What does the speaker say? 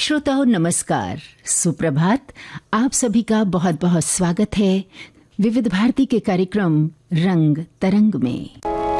श्रोताओं नमस्कार, सुप्रभात। आप सभी का बहुत बहुत स्वागत है विविध भारती के कार्यक्रम रंग तरंग में।